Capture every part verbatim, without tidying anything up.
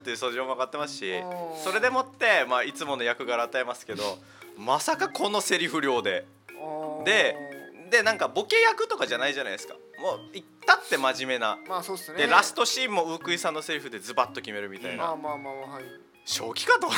っていう素性も分かってますし、それでもって、まあ、いつもの役柄与えますけど、まさかこのセリフ量でででなんかボケ役とかじゃないじゃないですか。もういったって真面目な、 まあそうっすね。 でラストシーンもウークイさんのセリフでズバッと決めるみたいな、 まあまあまあはい。 正気かと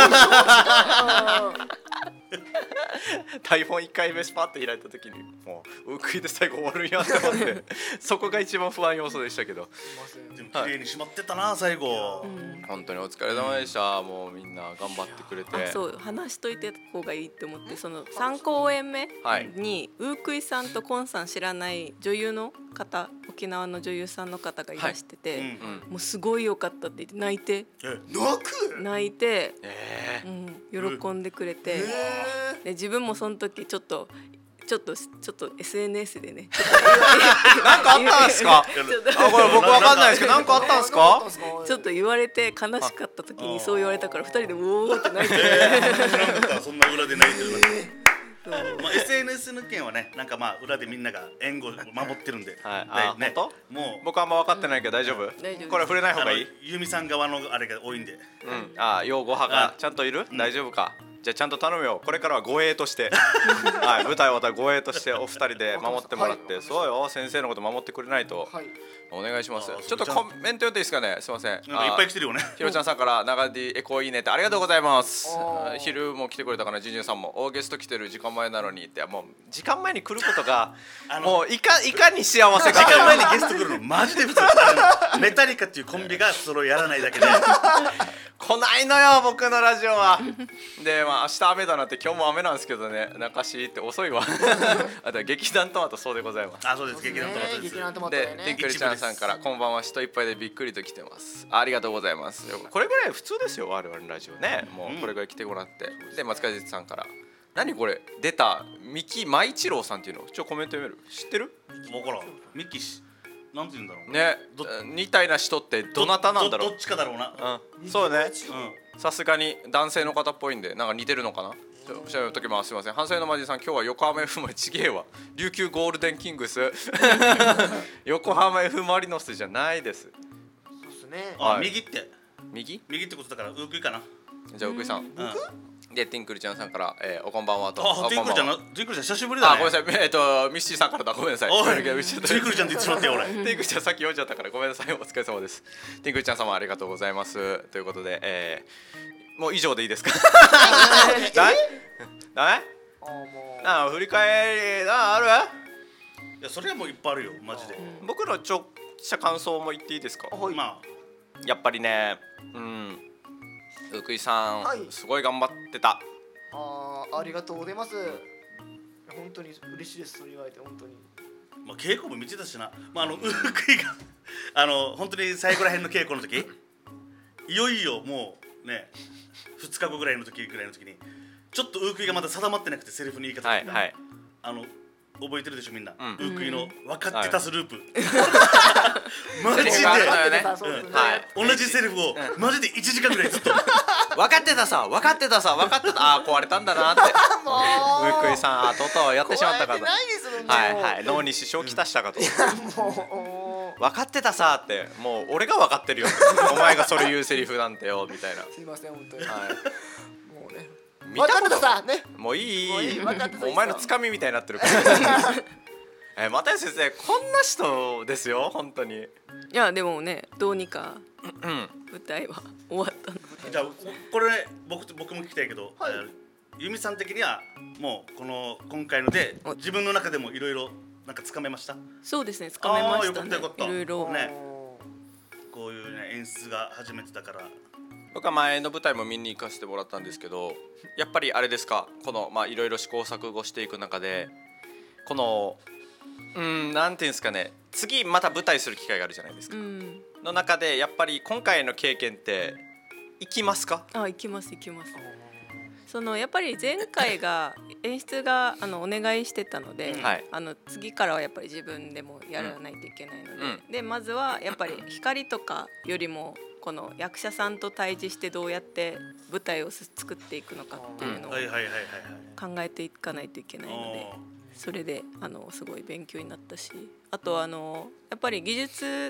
台本いっかいめスパッと開いた時にもうウークイで最後終わるんやって思ってそこが一番不安要素でしたけど、 でも綺麗に締まってたな最後。 本当にお疲れ様でした。もうみんな頑張ってくれて、 あそう話しといてた方がいいって思って、そのさん公演目にウークイさんとコンさん知らない女優の方、沖縄の女優さんの方がいらしてて、はい、うんうん、もうすごい良かったって言って泣いて泣く泣いて、 えーうん、喜んでくれて、えー、で自分もその時ちょっとちょっとちょっと エスエヌエス でねなんかあったんですかあ、これ僕わかんないですけどなんかあったんですかちょっと言われて悲しかった時にそう言われたからふたりでうおーって泣いて、 えー、そんな裏で泣いてるなんてまあ、エスエヌエス の件はね、なんかまあ裏でみんなが援護を守ってるんで、 はい、あ、 ね、 本当？もう僕はあんま分かってないけど大丈夫？ 大丈夫。 これ触れない方がいい？ ユミさん側のあれが多いんで、 うん、あ、擁護派がちゃんといる？大丈夫か？じゃあちゃんと頼むよ。これからは護衛としてはい、舞台をまた護衛としてお二人で守ってもらって、そうよ、先生のこと守ってくれないと、はい、お願いします。ちょっとコメント読んでいいですかね。すいません。なんかいっぱい来てるよね。 ひろちゃんさんから長 D エコーいいねってありがとうございます。昼も来てくれたかな、ジュンジュンさんもおゲスト来てる時間前なのにって、もう時間前に来ることがもういかいかに幸せか。 時間前にゲスト来るのマジで普通。メタリカっていうコンビがそれをやらないだけで来ないのよ僕のラジオは。でまあ明日雨だなって今日も雨なんですけどね、中しって遅いわ。あと劇団トマトそうでございます。 あ、そうです、劇団トマトです。 でティンクルちゃんさんからこんばんは、人いっぱいでびっくりと来てます。ありがとうございます。これぐらい普通ですよ我々のラジオね。もうこれぐらい来てもらって、で松川実さんから何これ出た三木舞一郎さんっていうのちょっとコメント読める？知ってる？ 分からん。ミキ氏なんて言うんだろうね。みたいな人ってどなたなんだろう。 どっちかだろうな。 うん、そうね。さすがに男性の方っぽいんでなんか似てるのかな。調べときます。すみません。反省のマジさん今日は横浜 F マリちげえわ。琉球ゴールデンキングス横浜 F マリノスじゃないです。 そうですね。 あ、右って右？ 右ってことだからウークイかな。 じゃあウークイさん。でティンクルちゃんさんから、えー、おこんばんはと。 あ、ティンクルちゃんな、ティンクルちゃん久しぶりだね。 あ、ごめんなさい。えっ、ー、とミッシーさんからだ。ごめんなさい。 おい、ティンクルちゃんって言ってしまってよ俺。 ティンクルちゃんさっき読んじゃったからごめんなさい。お疲れ様です。ティンクルちゃん様ありがとうございます。ということで、えー、もう以上でいいですか？だい？だい？あ、振り返りなある？ いやそれはもういっぱいあるよマジで。 僕のちょっした感想も言っていいですか？ まあやっぱりね、うん。ウクイさん、はい、すごい頑張ってた。 ああ、ありがとうございます。本当に嬉しいです。そう言われて本当に。 まあ稽古も見てたしな。まああのウクイがあの本当に最後らへんの稽古の時、いよいよもうねふつかごぐらいの時ぐらいの時にちょっとウクイがまだ定まってなくてセリフの言い方が、はいはい、あの覚えてるでしょみんな、うん、ウクイの分かってたスループ、マジで、うん、同じセリフを、うん、マジでいちじかんぐらいずっと分かってたさ分かってたさ分かってた、あー壊れたんだなってウクイさんとうとうやってしまったかと、はいはい脳に支障きたしたかと、もう分かってたさって、もう俺が分かってるよお前がそれ言うセリフなんてよみたいな。 すいません本当に、 はいもうね見たことさね、 もういい、もういいお前のつかみみたいになってるからえ、又吉先生こんな人ですよ本当に。いやでもねどうにか舞台は終わったので、 じゃあこれ、ね、僕, 僕も聞きたいけど、はい、由美さん的にはもうこの今回ので自分の中でもいろいろなんかつかめました？ そうですね、つかめましたね。いろいろね、こういう、ね、演出が初めてだから。 僕は前の舞台も見に行かせてもらったんですけど、やっぱりあれですか、このまあいろいろ試行錯誤していく中でこのうーんなんていうんですかね、次また舞台する機会があるじゃないですか、うん、の中でやっぱり今回の経験って生きますか？ あ、生きます生きます。そのやっぱり前回が演出があのお願いしてたので、はい、あの次からはやっぱり自分でもやらないといけないので、うん、でまずはやっぱり光とかよりもこの役者さんと対峙してどうやって舞台を作っていくのかっていうのを考えていかないといけないので、それであのすごい勉強になったし、あとあのやっぱり技術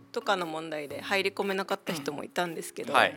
とかの問題で入り込めなかった人もいたんですけど、 はい、